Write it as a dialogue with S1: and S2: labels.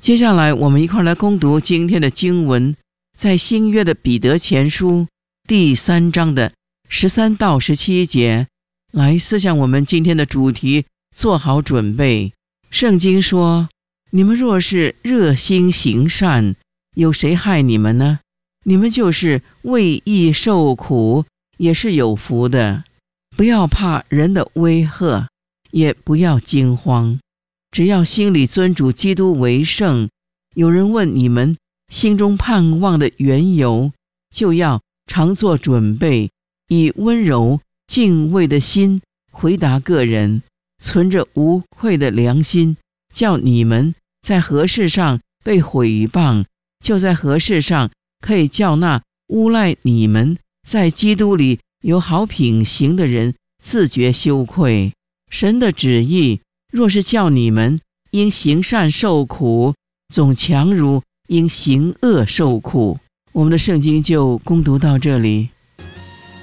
S1: 接下来我们一块来攻读今天的经文，在新约的彼得前书第3章的13到17节，来思想我们今天的主题，做好准备。圣经说，你们若是热心行善，有谁害你们呢？你们就是为义受苦，也是有福的。不要怕人的威吓，也不要惊慌，只要心里尊主基督为圣。有人问你们心中盼望的缘由，就要常做准备，以温柔敬畏的心回答个人，存着无愧的良心，叫你们在何事上被毁谤，就在何事上可以叫那诬赖你们在基督里有好品行的人自觉羞愧。神的旨意若是叫你们因行善受苦，总强如因行恶受苦。我们的圣经就攻读到这里。